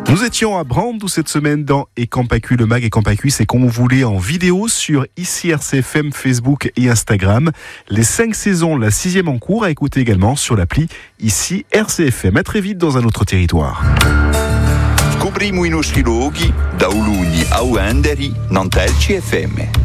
Nous étions à Brandou cette semaine dans Et Campacu, le mag Et Campacu, c'est comme vous voulez en vidéo sur ici RCFM, Facebook et Instagram. Les 5 saisons, la 6e en cours, à écouter également sur l'appli ici RCFM. À très vite dans un autre territoire. Scopriamo i nostri luoghi da Uluni a Uenderi, Nantelci FM.